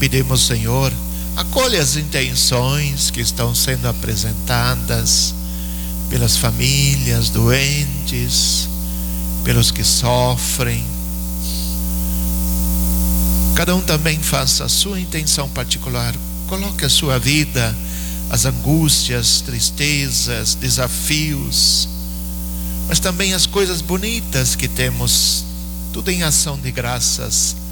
pedimos, Senhor, acolha as intenções que estão sendo apresentadas pelas famílias doentes, pelos que sofrem. Cada um também faça a sua intenção particular. Coloque a sua vida, as angústias, tristezas, desafios, mas também as coisas bonitas que temos, tudo em ação de graças